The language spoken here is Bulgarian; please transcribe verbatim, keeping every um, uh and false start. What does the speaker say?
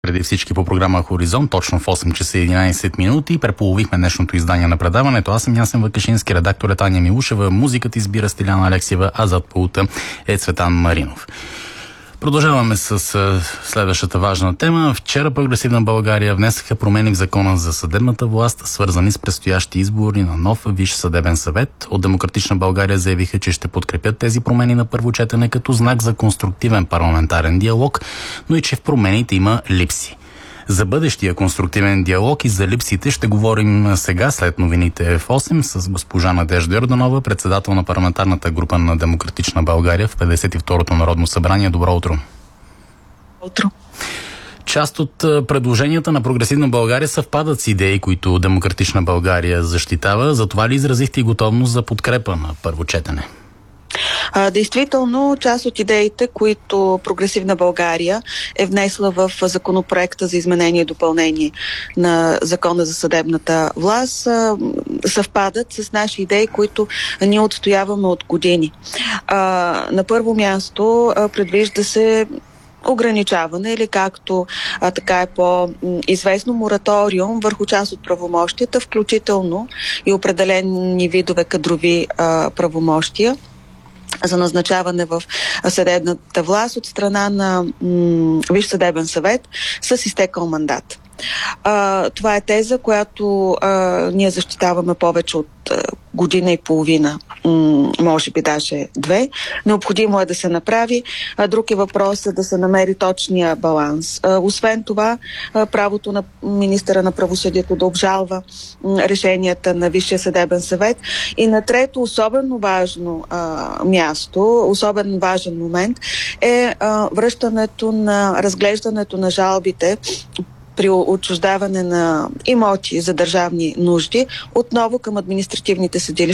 Преди всички по програма Хоризонт, точно в осем часа и единайсет минути, преполовихме днешното издание на предаването. Аз съм Ясен Вакашински, редактор е Таня Милушева, музиката избира Стиляна Алексиева, а зад пулта е Цветан Маринов. Продължаваме с следващата важна тема. Вчера Прогресивна България внесаха промени в закона за съдебната власт, свързани с предстоящи избори на нов Висш съдебен съвет. От Демократична България заявиха, че ще подкрепят тези промени на първо четене като знак за конструктивен парламентарен диалог, но и че в промените има липси. За бъдещия конструктивен диалог и за липсите ще говорим сега, след новините в осем, с госпожа Надежда Йорданова, председател на парламентарната група на Демократична България в петдесет и второто Народно събрание. Добро утро! Утро! Част от предложенията на Прогресивна България съвпадат с идеи, които Демократична България защитава. Затова ли изразихте и готовност за подкрепа на първо четене? А, действително, част от идеите, които Прогресивна България е внесла в законопроекта за изменение и допълнение на Закона за съдебната власт, а, съвпадат с наши идеи, които ние отстояваме от години. А, на първо място а, предвижда се ограничаване или както а, така е по-известно мораториум върху част от правомощията, включително и определени видове кадрови а, правомощия за назначаване в съдебната власт от страна на м- Висш съдебен съвет с изтекал мандат. А, това е теза, която а, ние защитаваме повече от а, година и половина, м- може би даже две. Необходимо е да се направи. А, друг е въпрос е да се намери точния баланс. А, освен това, а, правото на министъра на правосъдието да обжалва м- решенията на Висшия съдебен съвет. И на трето, особено важно а, място, особено важен момент е а, връщането на разглеждането на жалбите при отчуждаване на имоти за държавни нужди отново към административните съдилища.